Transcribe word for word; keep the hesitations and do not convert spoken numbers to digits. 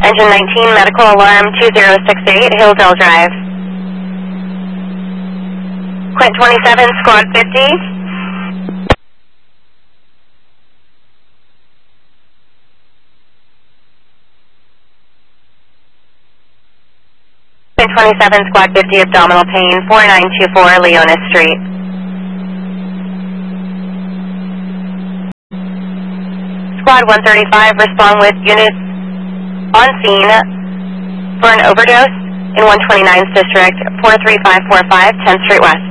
Engine nineteen, medical alarm two zero six eight, Hilldale Drive. Quint twenty-seven, squad fifty. Quint twenty-seven, squad fifty, abdominal pain, four nine two four, Leona Street. Squad one thirty-five, respond with units on scene for an overdose in one twenty-ninth District, four three five four five, tenth Street West.